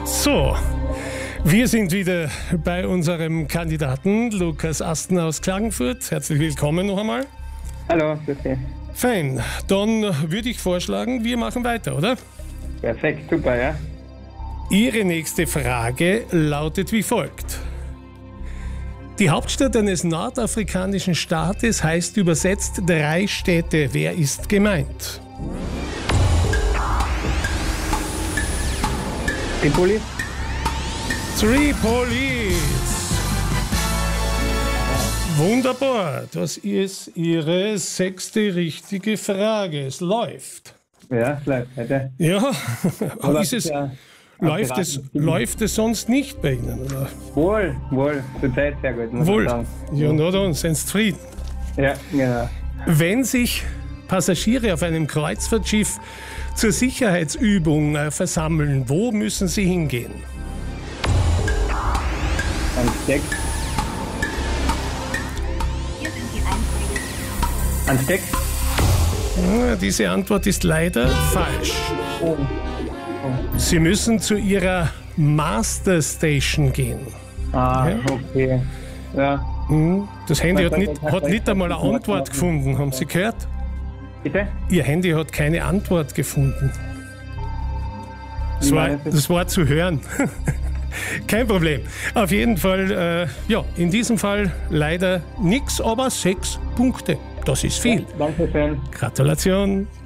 So, wir sind wieder bei unserem Kandidaten Lukas Asten aus Klagenfurt. Herzlich willkommen noch einmal. Hallo, bitte. Fein, dann würde ich vorschlagen, wir machen weiter, oder? Perfekt, super, ja. Ihre nächste Frage lautet wie folgt. Die Hauptstadt eines nordafrikanischen Staates heißt übersetzt 3 Städte. Wer ist gemeint? Tripoli? Tripolis. Wunderbar, das ist Ihre 6. richtige Frage. Es läuft. Ja, läuft heute. Ja, Aber ist es, ja, läuft es sonst nicht bei Ihnen? Oder? Wohl, zurzeit sehr gut, muss Wohl. man sagen. Ja, na dann, sind Sie zufrieden. Ja, genau. Wenn sich Passagiere auf einem Kreuzfahrtschiff zur Sicherheitsübung versammeln, wo müssen sie hingehen? Ans Deck. Ans Deck? Ja, diese Antwort ist leider falsch. Oh. Sie müssen zu Ihrer Master Station gehen. Ah, Ja. okay. Ja. Das Handy hat nicht einmal eine Antwort gefunden. Haben Sie gehört? Bitte? Ihr Handy hat keine Antwort gefunden. Das war zu hören. Kein Problem. Auf jeden Fall, in diesem Fall leider nichts, aber 6 Punkte. Das ist viel. Danke schön. Gratulation.